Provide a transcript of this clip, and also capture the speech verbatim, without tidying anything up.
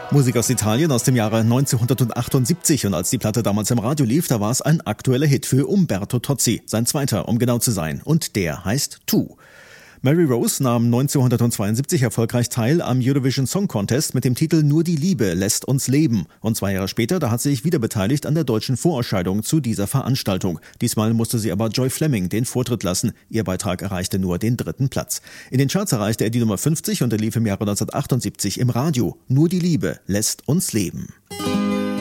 Musik aus Italien aus dem Jahre neunzehnhundertachtundsiebzig, und als die Platte damals im Radio lief, da war es ein aktueller Hit für Umberto Tozzi, sein zweiter, um genau zu sein, und der heißt Tu. Mary Rose nahm neunzehnhundertzweiundsiebzig erfolgreich teil am Eurovision Song Contest mit dem Titel Nur die Liebe lässt uns leben. Und zwei Jahre später, da hat sie sich wieder beteiligt an der deutschen Vorausscheidung zu dieser Veranstaltung. Diesmal musste sie aber Joy Fleming den Vortritt lassen. Ihr Beitrag erreichte nur den dritten Platz. In den Charts erreichte er die Nummer fünfzig und er lief im Jahre neunzehnhundertachtundsiebzig im Radio. Nur die Liebe lässt uns leben.